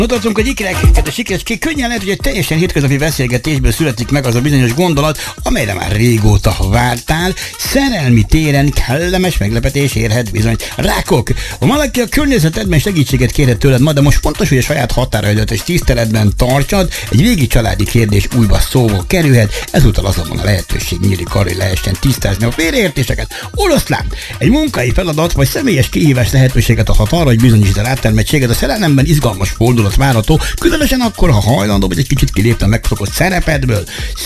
Tartunk, hogy ikrek, kedves ikrecskék, könnyen lehet, hogy egy teljesen hétköznapi beszélgetésből születik meg az a bizonyos gondolat, amelyre már régóta vártál. Szerelmi téren kellemes meglepetés érhet bizony. Rákok! Ha valaki a környezetedben segítséget kérhet tőled ma, de most fontos, hogy a saját határaidat és tiszteletben tartsad, egy régi családi kérdés újba szóval kerülhet, ezúttal azonban a lehetőség nyílik arra, hogy lehessen tisztázni a félreértéseket. Oroszlán! Egy munkai feladat vagy személyes kihívás lehetőséget adhat arra, hogy bizonyítsd a rátermettséget. A szerelemben izgalmas fordulat várható, különösen akkor, ha hajlandó vagy egy kicsit kilépni a megszokott szerepedből.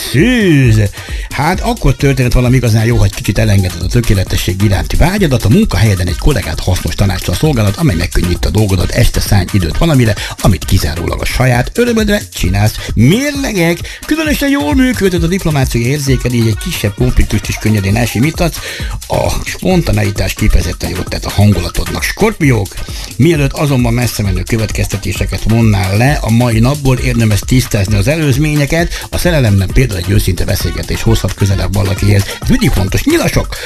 Szűz! Hát akkor történt valami igazán jó, hogy kicsit elengeded a tökéletesség iránti vágyadat, a munkahelyeden egy kollégát hasznos tanácssal szolgálat, amely megkönnyíti a dolgodat, este szállj időt valamire, amit kizárólag a saját örömödre csinálsz. Mérlegek! Különösen jól működött a diplomáciai érzéked, így egy kisebb konfliktust is könnyedén elsimítatsz. A spontaneitás kifejezetten jót tett a hangulatodnak. Skorpiók! Mielőtt azonban messze menő következtetéseket vonnál le, a mai napból érdemes tisztázni az előzményeket. A szerelemben például egy őszinte beszélgetés hozhat közelebb valakihez. Ez mindig fontos. Nyilasok!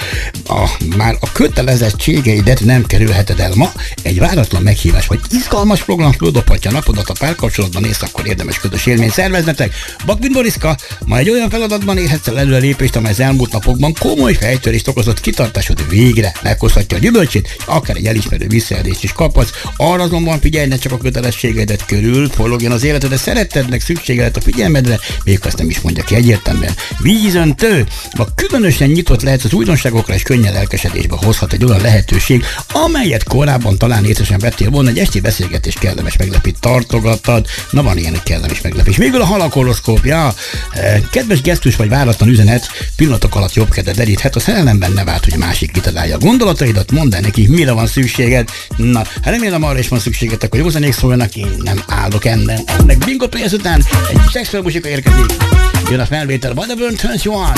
Már a kötelezettségeidet nem kerülheted el ma. Egy váratlan meghívás vagy izgalmas program földobhatja napodat a párkapcsolatban, és akkor érdemes közös élményt szerveznetek. Bakvin Boriszka, ma egy olyan feladatban érhetsz el előrelépést, amely az elmúlt napokban komoly fejtörést okozott, kitartásod végre meghozhatja a gyümölcsét, akár egy elismerő visszajelzést is kaphatsz. Arra azonban figyelj, ne csak a kötelességeidet körül forogjon az életed, de szeretednek szüksége lehet a figyelmedre, még azt nem is mondja ki egyértelműen. Vízöntő! Ma különösen nyitott lehetsz az újdonságokra, és könnyen lelkesedésbe hozhat egy olyan lehetőség, amelyet korábban talán észesen vettél volna, egy esti beszélgetés kellemes meglepít tartogattad. Na, van ilyen kellemes meglepés. Végül a halakoroszkópja. Kedves gesztus vagy váratlan üzenet pillanatok alatt jobb kedved deríthet. A szerelemben ne várt, hogy a másik kitalálja a gondolataidat, mondd el neki, mire van szükséged. Na, remélem arra is van szükségetek, hogy józanék szóljanak, én nem állok ennek. Bingo Players után egy szexuál musika érkezik. Jön a felvétel, What the Burn Turns You On.